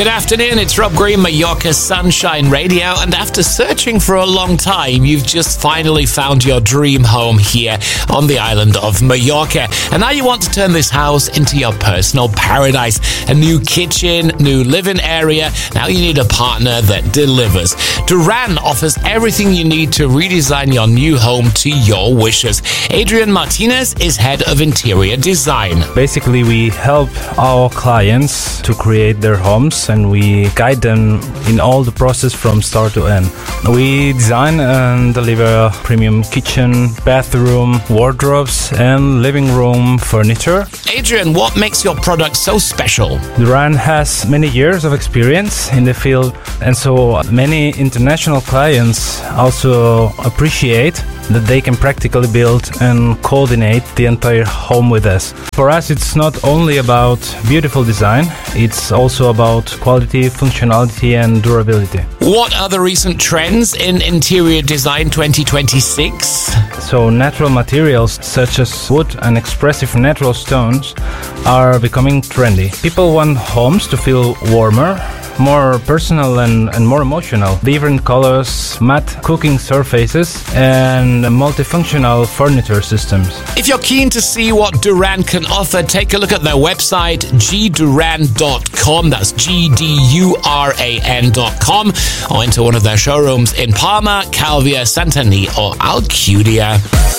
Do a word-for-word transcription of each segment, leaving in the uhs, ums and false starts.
Good afternoon, it's Rob Green, Mallorca Sunshine Radio, and after searching for a long time, you've just finally found your dream home here on the island of Mallorca. And now you want to turn this house into your personal paradise. A new kitchen, new living area. Now you need a partner that delivers. Duran offers everything you need to redesign your new home to your wishes. Adrian Martinez is head of interior design. Basically, we help our clients to create their homes, and we guide them in all the process from start to end. We design and deliver a premium kitchen, bathroom, wardrobes, and living room furniture. Adrian, what makes your product so special? Duran has many years of experience in the field, and so many international clients also appreciate that they can practically build and coordinate the entire home with us. For us, it's not only about beautiful design, it's also about quality, functionality, and durability. What are the recent trends in interior design twenty twenty-six? So natural materials such as wood and expressive natural stones are becoming trendy. People want homes to feel warmer, more personal and, and more emotional. Different colors, matte cooking surfaces, and multifunctional furniture systems. If you're keen to see what Duran can offer, take a look at their website, g duran dot com. That's G D U R A N dot com. Or into one of their showrooms in Palma, Calvia, Santani, or Alcudia.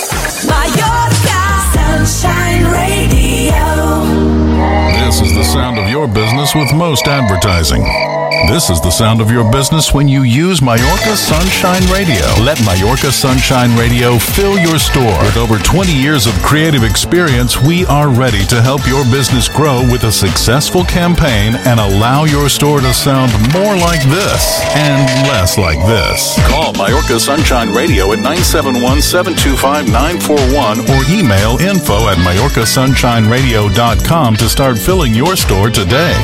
Mallorca Sunshine Radio. This is the sound of your business with most advertising. This is the sound of your business when you use Mallorca Sunshine Radio. Let Mallorca Sunshine Radio fill your store. With over twenty years of creative experience, we are ready to help your business grow with a successful campaign and allow your store to sound more like this and less like this. Call Mallorca Sunshine Radio at nine seven one, seven two five, nine four one or email info at mallorca sunshine radio dot com to start filling your store today.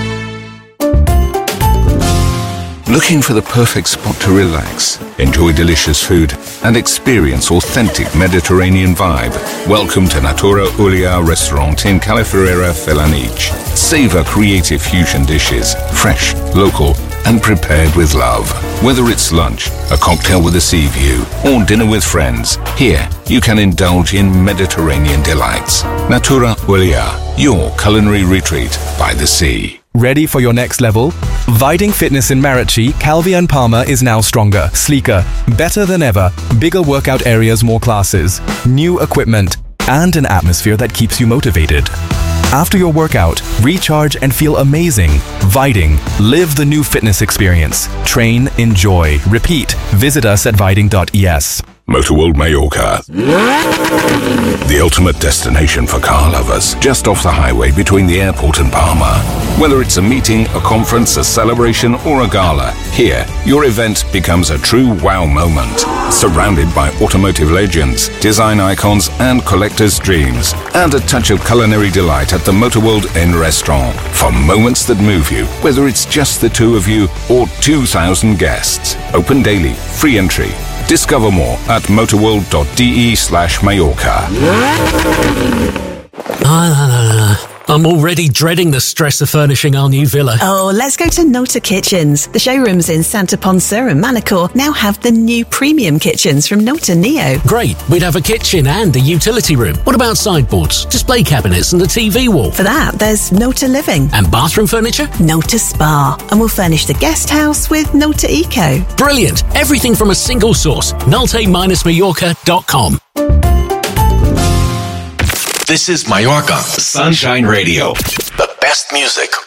Looking for the perfect spot to relax, enjoy delicious food, and experience authentic Mediterranean vibe? Welcome to Natura Ulia Restaurant in Cala Ferreira, Felanich. Savor creative fusion dishes, fresh, local, and prepared with love. Whether it's lunch, a cocktail with a sea view, or dinner with friends, here you can indulge in Mediterranean delights. Natura Ulia, your culinary retreat by the sea. Ready for your next level? Viding Fitness in Marrachi, Calvia and Palma is now stronger, sleeker, better than ever, bigger workout areas, more classes, new equipment, and an atmosphere that keeps you motivated. After your workout, recharge and feel amazing. Viding. Live the new fitness experience. Train, enjoy, repeat. Visit us at viding dot e s. Motorworld Mallorca, the ultimate destination for car lovers, just off the highway between the airport and Palma. Whether it's a meeting, a conference, a celebration, or a gala, here, your event becomes a true wow moment. Surrounded by automotive legends, design icons, and collectors' dreams. And a touch of culinary delight at the Motorworld Inn Restaurant. For moments that move you, whether it's just the two of you or two thousand guests. Open daily, free entry. Discover more at motorworld dot d e slash Mallorca. I'm already dreading the stress of furnishing our new villa. Oh, let's go to Nota Kitchens. The showrooms in Santa Ponsa and Manacor now have the new premium kitchens from Nota Neo. Great. We'd have a kitchen and a utility room. What about sideboards, display cabinets and a T V wall? For that, there's Nota Living. And bathroom furniture? Nota Spa. And we'll furnish the guest house with Nota Eco. Brilliant. Everything from a single source. nolte dash mallorca dot com. This is Mallorca Sunshine Radio. The best music